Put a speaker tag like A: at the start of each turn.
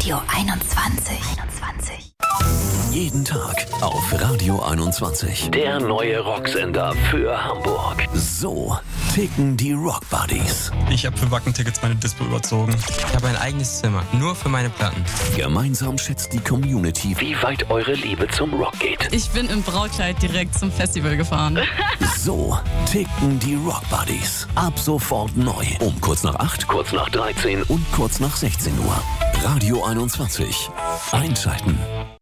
A: Radio 21.
B: Jeden Tag auf Radio 21. Der neue Rocksender für Hamburg. So ticken die Rock Buddies.
C: Ich habe für Wacken-Tickets meine Dispo überzogen.
D: Ich habe ein eigenes Zimmer, nur für meine Platten.
B: Gemeinsam schätzt die Community, wie weit eure Liebe zum Rock geht.
E: Ich bin im Brautkleid direkt zum Festival gefahren.
B: So ticken die Rock Buddies. Ab sofort neu. Um kurz nach 8, kurz nach 13 und kurz nach 16 Uhr. Radio 21. Einschalten.